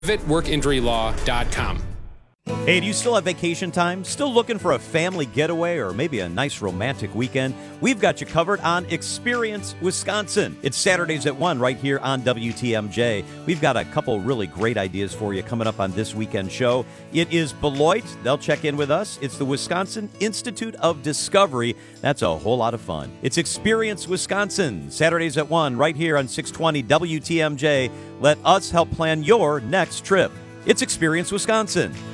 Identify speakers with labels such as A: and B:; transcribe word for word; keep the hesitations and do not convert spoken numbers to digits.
A: work injury law dot com.
B: Hey, do you still have vacation time? Still looking for a family getaway or maybe a nice romantic weekend? We've got you covered on Experience Wisconsin. It's Saturdays at one right here on W T M J. We've got a couple really great ideas for you coming up on this weekend show. It is Beloit. They'll check in with us. It's the Wisconsin Institute of Discovery. That's a whole lot of fun. It's Experience Wisconsin, Saturdays at one right here on six twenty W T M J. Let us help plan your next trip. It's Experience Wisconsin.